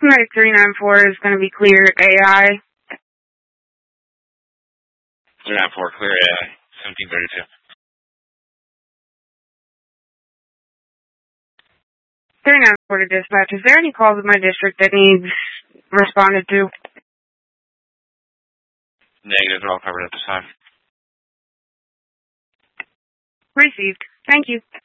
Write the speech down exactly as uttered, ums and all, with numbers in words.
Medic three nine four is going to be clear A I. three nine four, clear A I, seventeen thirty-two. three nine four to dispatch. Is there any calls in my district that needs responded to? Negative, they're all covered at this time. Received. Thank you.